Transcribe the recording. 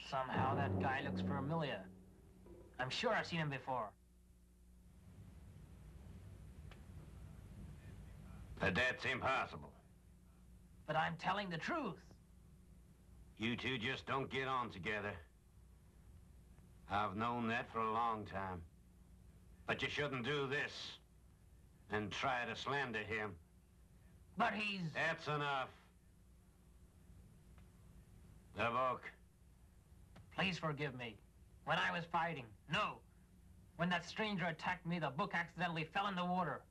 Somehow that guy looks familiar. I'm sure I've seen him before. But that's impossible. But I'm telling the truth. You two just don't get on together. I've known that for a long time. But you shouldn't do this and try to slander him. But he's... That's enough. The book. Please forgive me. When I was fighting, no. When that stranger attacked me, the book accidentally fell in the water.